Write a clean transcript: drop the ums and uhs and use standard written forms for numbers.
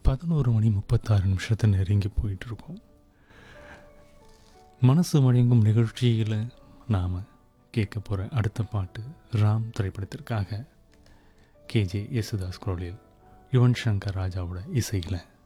11:36 நெருங்கி போயிட்டுருக்கோம். மனசு வழங்கும் நிகழ்ச்சியில் நாம் கேட்க போகிற அடுத்த பாட்டு ராம் திரைப்படத்திற்காக கேஜே யேசுதாஸ் குரலில் யுவன் சங்கர் ராஜாவோட இசையில்